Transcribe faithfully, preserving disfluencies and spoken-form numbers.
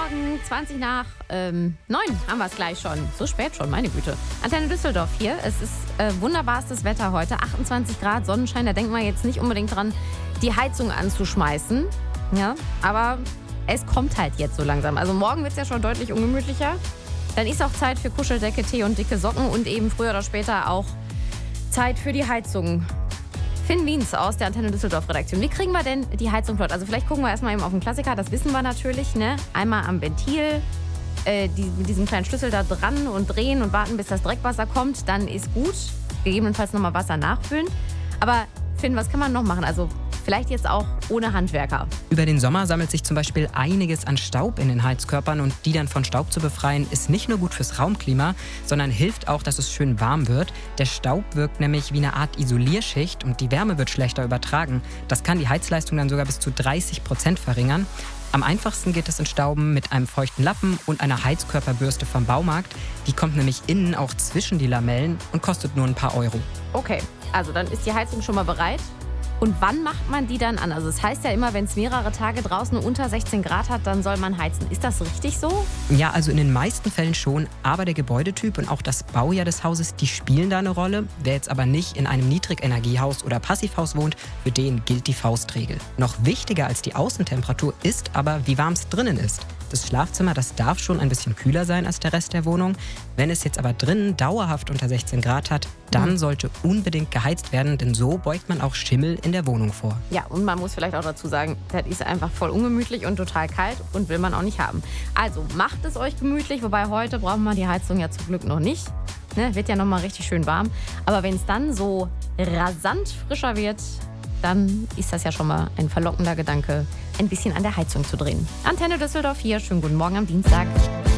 Morgen, zwanzig nach ähm, neun haben wir es gleich schon. So spät schon, meine Güte. Antenne Düsseldorf hier. Es ist äh, wunderbarstes Wetter heute. achtundzwanzig Grad, Sonnenschein. Da denken wir jetzt nicht unbedingt dran, die Heizung anzuschmeißen. Ja, aber es kommt halt jetzt so langsam. Also morgen wird es ja schon deutlich ungemütlicher. Dann ist auch Zeit für Kuscheldecke, Tee und dicke Socken und eben früher oder später auch Zeit für die Heizung. Finn Wiens aus der Antenne Düsseldorf Redaktion. Wie kriegen wir denn die Heizung flott? Also vielleicht gucken wir erstmal eben auf den Klassiker, das wissen wir natürlich. Ne? Einmal am Ventil, äh, die, mit diesem kleinen Schlüssel da dran und drehen und warten, bis das Dreckwasser kommt. Dann ist gut. Gegebenenfalls nochmal Wasser nachfüllen. Aber Finn, was kann man noch machen? Also vielleicht jetzt auch ohne Handwerker. Über den Sommer sammelt sich zum Beispiel einiges an Staub in den Heizkörpern und die dann von Staub zu befreien, ist nicht nur gut fürs Raumklima, sondern hilft auch, dass es schön warm wird. Der Staub wirkt nämlich wie eine Art Isolierschicht und die Wärme wird schlechter übertragen. Das kann die Heizleistung dann sogar bis zu dreißig Prozent verringern. Am einfachsten geht es entstauben mit einem feuchten Lappen und einer Heizkörperbürste vom Baumarkt. Die kommt nämlich innen auch zwischen die Lamellen und kostet nur ein paar Euro. Okay, also dann ist die Heizung schon mal bereit. Und wann macht man die dann an? Also es heißt ja immer, wenn es mehrere Tage draußen unter sechzehn Grad hat, dann soll man heizen. Ist das richtig so? Ja, also in den meisten Fällen schon. Aber der Gebäudetyp und auch das Baujahr des Hauses, die spielen da eine Rolle. Wer jetzt aber nicht in einem Niedrigenergiehaus oder Passivhaus wohnt, für den gilt die Faustregel. Noch wichtiger als die Außentemperatur ist aber, wie warm es drinnen ist. Das Schlafzimmer, das darf schon ein bisschen kühler sein als der Rest der Wohnung. Wenn es jetzt aber drinnen dauerhaft unter sechzehn Grad hat, dann sollte unbedingt geheizt werden, denn so beugt man auch Schimmel in der Wohnung vor. Ja, und man muss vielleicht auch dazu sagen, das ist einfach voll ungemütlich und total kalt und will man auch nicht haben. Also macht es euch gemütlich, wobei heute brauchen wir die Heizung ja zum Glück noch nicht. Ne, wird ja nochmal richtig schön warm. Aber wenn es dann so rasant frischer wird, dann ist das ja schon mal ein verlockender Gedanke, ein bisschen an der Heizung zu drehen. Antenne Düsseldorf hier, schönen guten Morgen am Dienstag.